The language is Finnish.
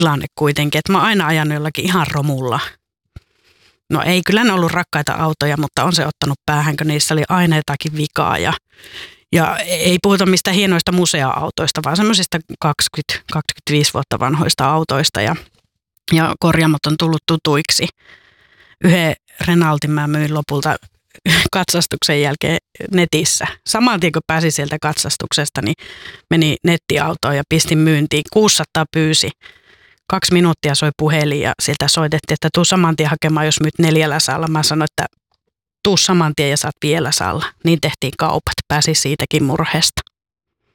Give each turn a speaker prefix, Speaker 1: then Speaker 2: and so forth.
Speaker 1: tilanne kuitenkin, että mä oon aina ajanut jollakin ihan romulla. No ei, kyllä ne ollut rakkaita autoja, mutta on se ottanut päähän, kun niissä oli aina jotakin vikaa. Ja ei puhuta mistään hienoista musea-autoista, vaan semmoisista 20-25 vuotta vanhoista autoista. Ja korjaamot on tullut tutuiksi. Yhden Renaultin mä myin lopulta katsastuksen jälkeen netissä. Saman tien kun pääsin sieltä katsastuksesta, niin meni nettiautoon ja pistin myyntiin. 600 pyysi. 2 minuuttia soi puhelin ja sieltä soitettiin, että tuu saman tien hakemaan, jos myyt 400. Mä sanoin, että tuu saman tien ja saat 500. Niin tehtiin kaupat. Pääsin siitäkin murheesta.